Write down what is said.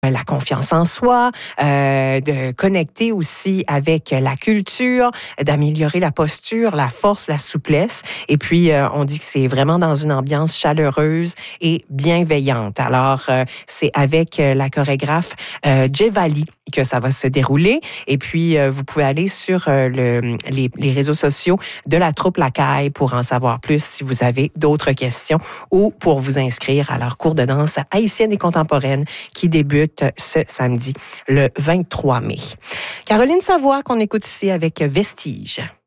la confiance en soi, de connecter aussi avec la culture, d'améliorer la posture, la force, la souplesse. Et puis, on dit que c'est vraiment dans une ambiance chaleureuse et bienveillante. Alors, c'est avec la chorégraphe Jevali que ça va se dérouler. Et puis, vous pouvez aller sur les réseaux sociaux de la troupe La Caille pour en savoir plus si vous avez d'autres questions ou pour vous inscrire à leur cours de danse haïtienne et contemporaine qui débute ce samedi, le 23 mai. Caroline Savoie, qu'on écoute ici avec Vestige.